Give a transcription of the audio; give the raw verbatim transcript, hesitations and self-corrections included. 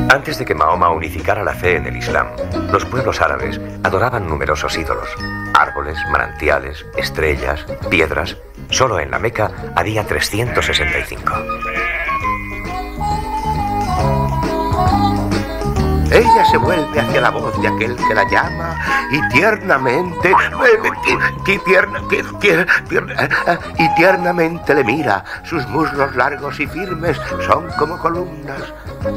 Antes de que Mahoma unificara la fe en el Islam, los pueblos árabes adoraban numerosos ídolos. Árboles, manantiales, estrellas, piedras. Solo en la Meca había trescientos sesenta y cinco. Ella se vuelve hacia la voz de aquel que la llama y tiernamente, y, tierna, tierna, y tiernamente le mira. Sus muslos largos y firmes son como columnas.